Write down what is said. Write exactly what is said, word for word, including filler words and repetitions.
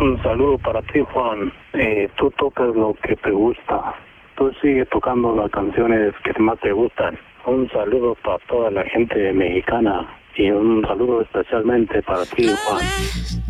Un saludo para ti, Juan. Eh, tú tocas lo que te gusta. Tú sigue tocando las canciones que más te gustan. Un saludo para toda la gente mexicana y un saludo especialmente para ti, Juan.